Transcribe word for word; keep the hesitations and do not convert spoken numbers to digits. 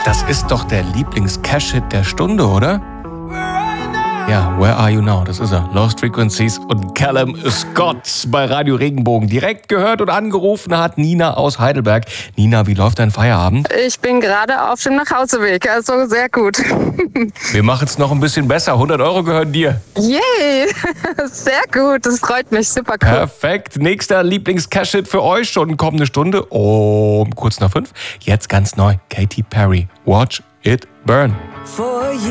Das ist doch der Lieblings-Cash-Hit der Stunde, oder? Ja, Where Are You Now? Das ist er. Lost Frequencies und Callum Scott bei Radio Regenbogen. Direkt gehört und angerufen hat Nina aus Heidelberg. Nina, wie läuft dein Feierabend? Ich bin gerade auf dem Nachhauseweg, also sehr gut. Wir machen es noch ein bisschen besser. hundert Euro gehören dir. Yay, sehr gut, das freut mich, super cool. Perfekt. Nächster Lieblings-Cash-Hit für euch schon kommende Stunde um kurz nach fünf. Jetzt ganz neu, Katy Perry. Watch It Burn.